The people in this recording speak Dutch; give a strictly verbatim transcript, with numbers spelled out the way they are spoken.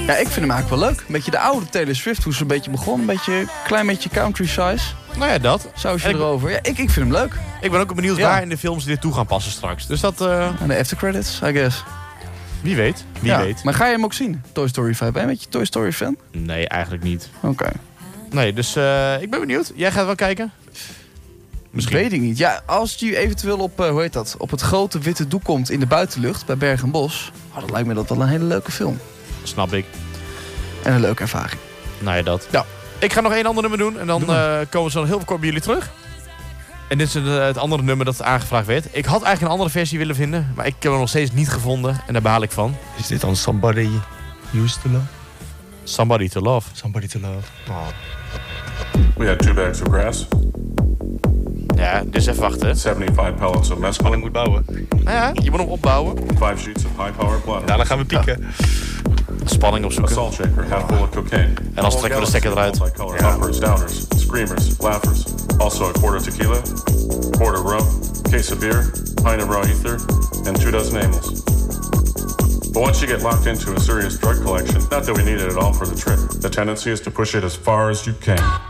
Ja, ik vind hem eigenlijk wel leuk. Een beetje de oude Taylor Swift, hoe ze een beetje begon. Een beetje, klein beetje country size. Nou ja, dat. Sausje ik, erover. Ja, ik, ik vind hem leuk. Ik ben ook benieuwd ja. waar in de films dit toe gaan passen straks. Dus dat... Uh... En de aftercredits, I guess. Wie weet. Wie ja, weet. Maar ga je hem ook zien? Toy Story vijf. Ben je een beetje Toy Story fan? Nee, eigenlijk niet. Oké. Okay. Nee, dus uh, ik ben benieuwd. Jij gaat wel kijken? Misschien. Weet ik niet. Ja, als die eventueel op, uh, hoe heet dat, op het grote witte doek komt in de buitenlucht bij Berg en Bos. Oh, dan lijkt me dat wel een hele leuke film. Snap ik. En een leuke ervaring. Nou ja, dat. Ja. Ik ga nog één ander nummer doen en dan uh, komen we zo heel kort bij jullie terug. En dit is uh, het andere nummer dat aangevraagd werd. Ik had eigenlijk een andere versie willen vinden, maar ik heb hem nog steeds niet gevonden. En daar behaal ik van. Is dit dan Somebody You Used to Love? Somebody to Love. Somebody to Love. Oh. We had two bags of grass. Ja, dus even wachten. seventy-five pallets of mescaline. Ik moet bouwen. Nou ja, je moet hem opbouwen. Five sheets of high-powered blood. Ja, dan gaan we pieken. Ja. Spanning opzoeken. A salt shaker half full of cocaine. En dan trekken we de stekker eruit. Ja. Uppers, downers, screamers, laughers. Also a quarter tequila, quarter rum, case of beer, pint of raw ether, and two dozen amyls. But once you get locked into a serious drug collection, not that we need it at all for the trip, the tendency is to push it as far as you can.